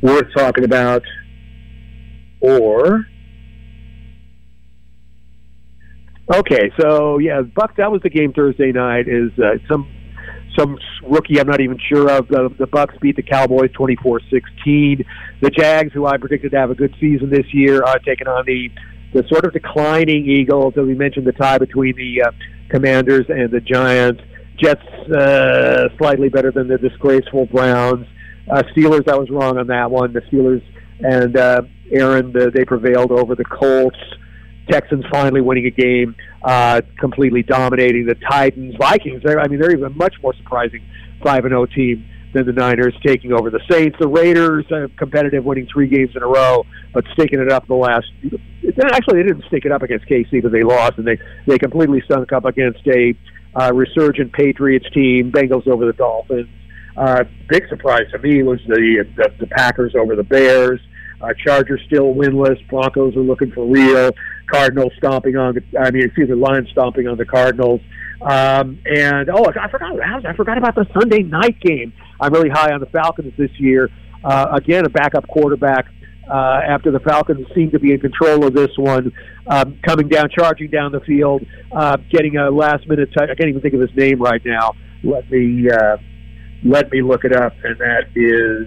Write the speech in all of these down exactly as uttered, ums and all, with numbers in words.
worth talking about, or okay, so yeah, Bucks. That was the game Thursday night. Is uh, some some rookie I'm not even sure of. The, the Bucks beat the Cowboys twenty-four sixteen. The Jags, who I predicted to have a good season this year, are taking on the the sort of declining Eagles. So we mentioned the tie between the uh, Commanders and the Giants. Jets uh, slightly better than the disgraceful Browns. Uh, Steelers, I was wrong on that one. The Steelers and uh, Aaron, the, they prevailed over the Colts. Texans finally winning a game, uh, completely dominating the Titans. Vikings, they're, I mean, they're even a much more surprising five and oh team than the Niners, taking over the Saints. The Raiders, uh, competitive, winning three games in a row, but sticking it up the last... Actually, they didn't stick it up against K C because they lost, and they, they completely stunk up against a uh, resurgent Patriots team. Bengals over the Dolphins. Uh, big surprise to me was the, the, the Packers over the Bears. Uh, Chargers still winless. Broncos are looking for real. Cardinals stomping on the, I mean, excuse me, Lions stomping on the Cardinals. Um, and, oh, I forgot, I forgot about the Sunday night game. I'm really high on the Falcons this year. Uh, again, a backup quarterback uh, after the Falcons seem to be in control of this one, um, coming down, charging down the field, uh, getting a last-minute touch. I can't even think of his name right now. Let me, uh, let me look it up, and that is...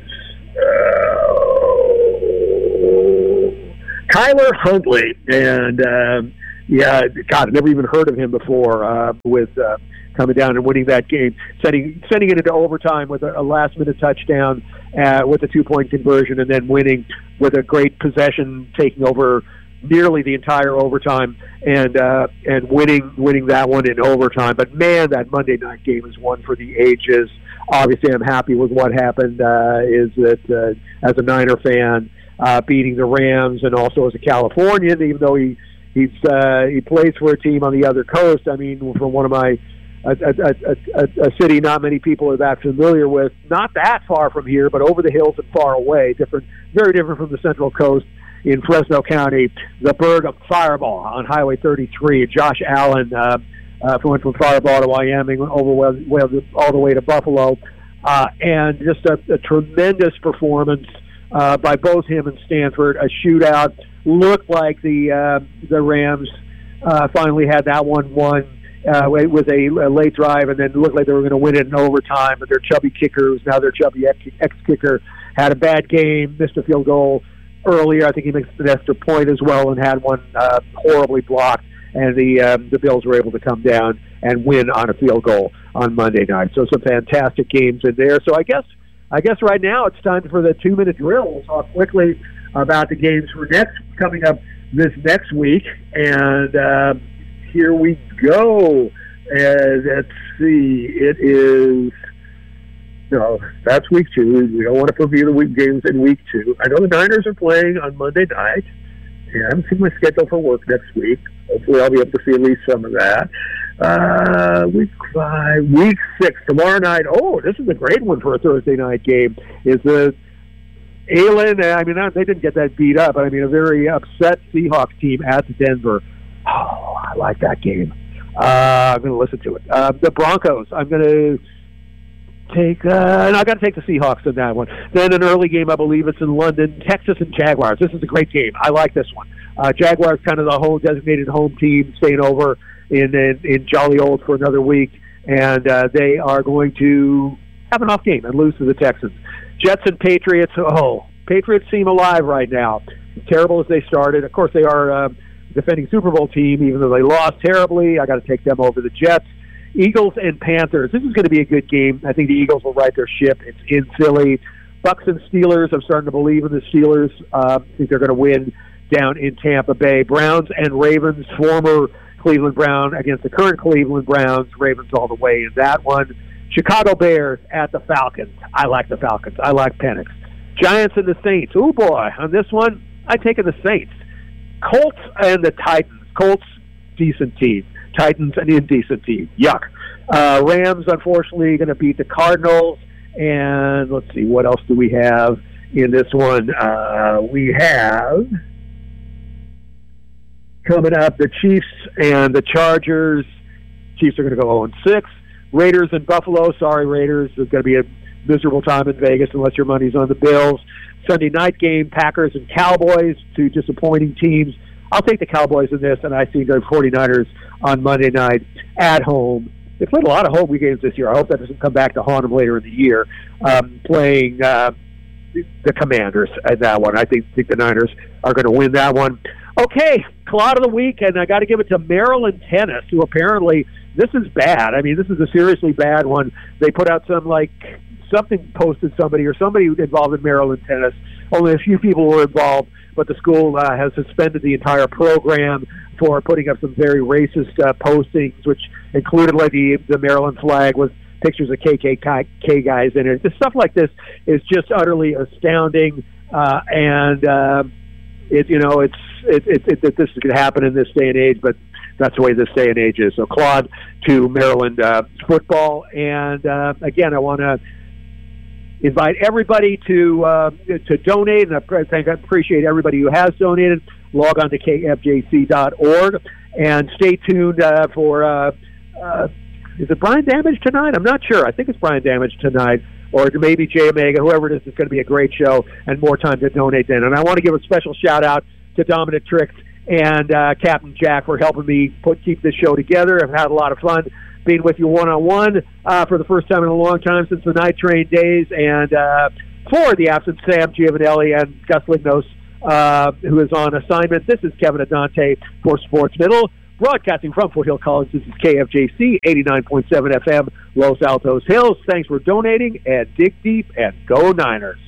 Uh, Tyler Huntley, and um, yeah, God, I've never even heard of him before. Uh, with uh, coming down and winning that game, sending sending it into overtime with a, a last-minute touchdown, uh, with a two-point conversion, and then winning with a great possession, taking over nearly the entire overtime, and uh, and winning winning that one in overtime. But man, that Monday night game is one for the ages. Obviously, I'm happy with what happened. Uh, is that uh, as a Niner fan, uh, beating the Rams, and also as a Californian, even though he he's uh, he plays for a team on the other coast. I mean, from one of my a, a, a, a city not many people are that familiar with, not that far from here, but over the hills and far away. Different, very different from the Central Coast in Fresno County. The Burg of Fireball on Highway thirty-three. Josh Allen. Uh, Uh, went from Fireball to Wyoming, over all the way to Buffalo, uh, and just a, a tremendous performance uh, by both him and Stanford. A shootout. Looked like the uh, the Rams uh, finally had that one won uh, with a, a late drive, and then looked like they were going to win it in overtime. But their chubby kicker, who's now their chubby ex-kicker, had a bad game, missed a field goal earlier. I think he missed an extra point as well, and had one uh, horribly blocked. And the um, the Bills were able to come down and win on a field goal on Monday night. So some fantastic games in there. So I guess I guess right now it's time for the two minute drill. We'll talk quickly about the games for next coming up this next week. And uh, here we go. And let's see. It is no, that's week two. We don't want to preview the week games in week two. I know the Niners are playing on Monday night. Yeah, I haven't seen my schedule for work next week. Hopefully I'll be able to see at least some of that. Uh, week five, week six, tomorrow night. Oh, this is a great one for a Thursday night game. Is the Allen, I mean, they didn't get that beat up. I mean, a very upset Seahawks team at Denver. Oh, I like that game. Uh, I'm going to listen to it. Uh, the Broncos, I'm going to take, uh, and I got to take the Seahawks in that one. Then an early game, I believe it's in London, Texas and Jaguars. This is a great game. I like this one. Uh, Jaguars, kind of the whole designated home team, staying over in in, in Jolly Old for another week, and uh, they are going to have an off game and lose to the Texans. Jets and Patriots. Oh, Patriots seem alive right now. Terrible as they started. Of course, they are uh, defending Super Bowl team, even though they lost terribly. I got to take them over the Jets. Eagles and Panthers. This is going to be a good game. I think the Eagles will right their ship. It's in Philly. Bucks and Steelers. I'm starting to believe in the Steelers. Uh, I think they're going to win down in Tampa Bay. Browns and Ravens, former Cleveland Brown against the current Cleveland Browns. Ravens all the way in that one. Chicago Bears at the Falcons. I like the Falcons. I like Penix. Giants and the Saints. Oh, boy. On this one, I take the Saints. Colts and the Titans. Colts, decent team. Titans, an indecent team. Yuck. Uh, Rams, unfortunately, going to beat the Cardinals. And let's see, what else do we have in this one? Uh, we have... Coming up, the Chiefs and the Chargers. Chiefs are going to go oh and six. Raiders and Buffalo. Sorry, Raiders. There's going to be a miserable time in Vegas unless your money's on the Bills. Sunday night game, Packers and Cowboys, two disappointing teams. I'll take the Cowboys in this, and I see the 49ers on Monday night at home. They played a lot of home games this year. I hope that doesn't come back to haunt them later in the year, um, playing uh, the Commanders at that one. I think, think the Niners are going to win that one. Okay, Clod of the week, and I got to give it to Maryland Tennis, who apparently, this is bad. I mean, this is a seriously bad one. They put out some, like, something posted somebody or somebody involved in Maryland Tennis. Only a few people were involved, but the school uh, has suspended the entire program for putting up some very racist uh, postings, which included, like, the, the Maryland flag with pictures of K K K guys in it. Just stuff like this is just utterly astounding, uh, and uh, it, you know, it's it, it, it, it, this could happen in this day and age, but that's the way this day and age is. So, Claude to Maryland uh, football, and uh, again, I want to invite everybody to uh, to donate, and I think I appreciate everybody who has donated. Log on to K F J C dot org and stay tuned uh, for. Uh, uh, is it Brian Damage tonight? I'm not sure. I think it's Brian Damage tonight, or maybe Jay Omega. Whoever it is, it's going to be a great show and more time to donate then. And I want to give a special shout out to Dominic Tricks and uh, Captain Jack for helping me put keep this show together. I've had a lot of fun being with you one-on-one uh, for the first time in a long time since the Night Train days. And uh, for the absent Sam Giovanelli and Gus Lignos, uh, who is on assignment, this is Kevin Adante for Sports Middle, broadcasting from Fort Hill College. This is K F J C, eighty-nine point seven F M, Los Altos Hills. Thanks for donating, and dig deep, and go Niners.